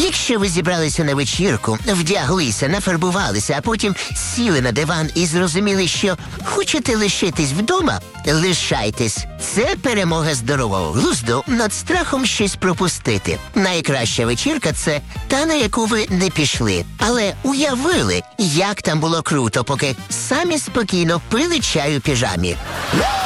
Якщо ви зібралися на вечірку, вдяглися, нафарбувалися, а потім сіли на диван і зрозуміли, що хочете лишитись вдома, лишайтесь. Це перемога здорового глузду над страхом щось пропустити. Найкраща вечірка – це та, на яку ви не пішли. Але уявили, як там було круто, поки самі спокійно пили чай у піжамі.